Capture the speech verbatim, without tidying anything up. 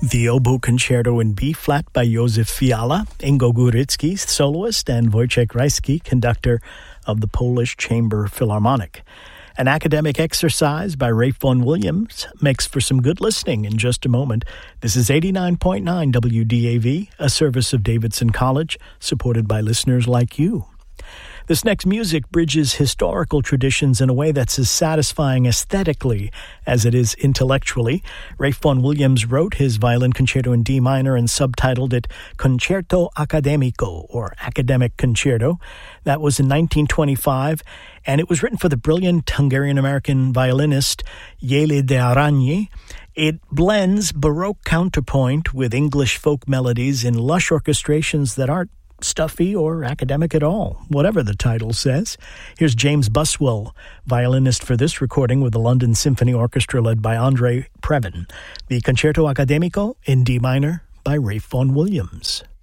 The Oboe Concerto in B-flat by Józef Fiala, Ingo Górecki, soloist, and Wojciech Rajski, conductor of the Polish Chamber Philharmonic. An academic exercise by Ralph Vaughan Williams makes for some good listening in just a moment. This is eighty-nine point nine W D A V, a service of Davidson College, supported by listeners like you. This next music bridges historical traditions in a way that's as satisfying aesthetically as it is intellectually. Ralph Vaughan Williams wrote his violin concerto in D minor and subtitled it Concerto Accademico, or Academic Concerto. That was in nineteen twenty-five, and it was written for the brilliant Hungarian-American violinist Jele de Arany. It blends Baroque counterpoint with English folk melodies in lush orchestrations that aren't stuffy or academic at all, whatever the title says. Here's James Buswell, violinist for this recording with the London Symphony Orchestra led by Andre Previn. The Concerto Accademico in D minor by Ralph Vaughan Williams.